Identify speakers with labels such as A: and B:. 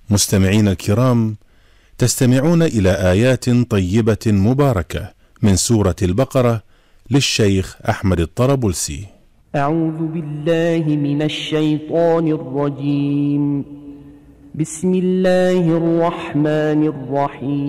A: مستمعين الكرام، تستمعون إلى آيات طيبة مباركة من سورة البقرة للشيخ أحمد الطرابلسي.
B: أعوذ بالله من الشيطان الرجيم. بسم الله الرحمن الرحيم.